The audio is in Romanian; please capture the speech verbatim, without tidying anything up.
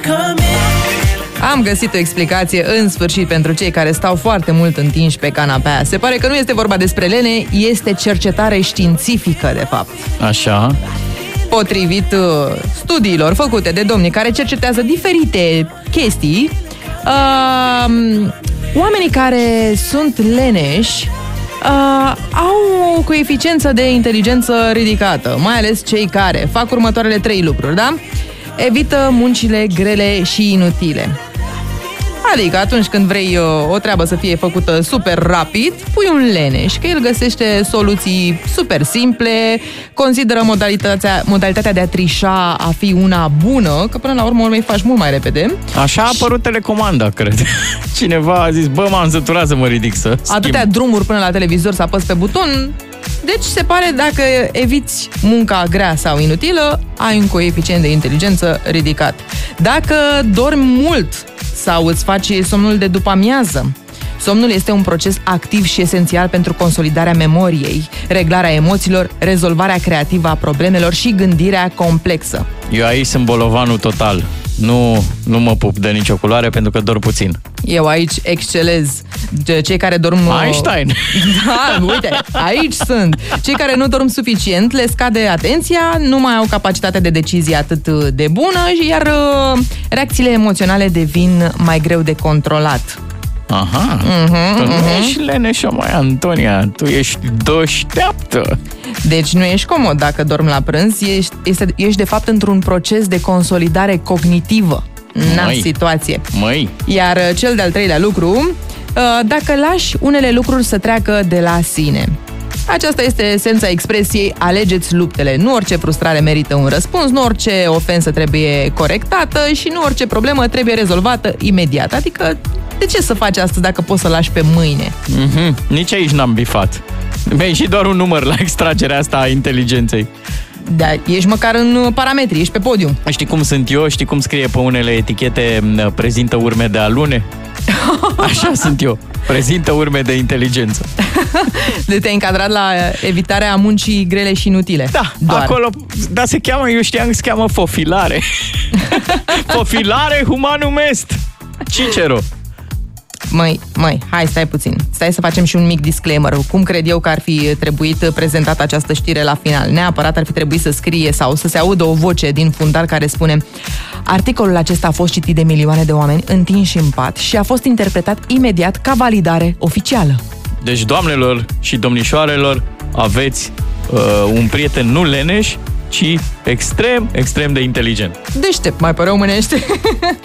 Am găsit o explicație în sfârșit pentru cei care stau foarte mult întinși pe canapea. Se pare că nu este vorba despre lene, este cercetare științifică, de fapt. Așa. Potrivit uh, studiilor făcute de domnii care cercetează diferite chestii, uh, oamenii care sunt leneși uh, au o coeficiență de inteligență ridicată, mai ales cei care fac următoarele trei lucruri, da? Evită muncile grele și inutile. Adică atunci când vrei o treabă să fie făcută super rapid, pui un leneș, că el găsește soluții super simple, consideră modalitatea, modalitatea de a trișa a fi una bună, că până la urmă urmei faci mult mai repede. Așa a apărut telecomanda, cred. Cineva a zis, bă, m-am săturat să mă ridic să schimb. Atâtea drumuri până la televizor să apăs pe buton. Deci se pare dacă eviți munca grea sau inutilă, ai un coeficient de inteligență ridicat. Dacă dormi mult sau îți faci somnul de după amiază, somnul este un proces activ și esențial pentru consolidarea memoriei, reglarea emoțiilor, rezolvarea creativă a problemelor și gândirea complexă. Eu aici sunt bolovanul total. Nu, nu mă pup de nicio culoare pentru că dorm puțin. Eu aici excelez. Cei care dorm... Einstein! Da, uite, aici sunt. Cei care nu dorm suficient, le scade atenția, nu mai au capacitatea de decizie atât de bună, iar reacțiile emoționale devin mai greu de controlat. Aha, uh-huh, tu nu uh-huh. ești leneșă, mai Antonia, tu ești deșteaptă. Deci nu ești comod dacă dormi la prânz, ești, este, ești de fapt într-un proces de consolidare cognitivă. N-am situație. Măi. Iar cel de-al treilea lucru, dacă lași unele lucruri să treacă de la sine. Aceasta este esența expresiei alegeți luptele. Nu orice frustrare merită un răspuns, nu orice ofensă trebuie corectată și nu orice problemă trebuie rezolvată imediat. Adică, de ce să faci asta dacă poți să lași pe mâine? Mm-hmm. Nici aici n-am bifat. Mi-ai și doar un număr la extragerea asta a inteligenței. Da, ești măcar în parametri, ești pe podium. Știi cum sunt eu? Știi cum scrie pe unele etichete prezintă urme de alune? Așa sunt eu. Prezintă urme de inteligență. De te-ai încadrat la evitarea muncii grele și inutile. Da, doar. Acolo, dar se cheamă, eu știam că se cheamă fofilare. Fofilare humanum est. Cicero. Măi, măi, hai, stai puțin. Stai să facem și un mic disclaimer. Cum cred eu că ar fi trebuit prezentată această știre la final? Neapărat ar fi trebuit să scrie sau să se audă o voce din fundal care spune: articolul acesta a fost citit de milioane de oameni întinși în pat și a fost interpretat imediat ca validare oficială. Deci, doamnelor și domnișoarelor, aveți uh, un prieten nu leneș, ci extrem, extrem de inteligent. Deștept, mai părea omenește.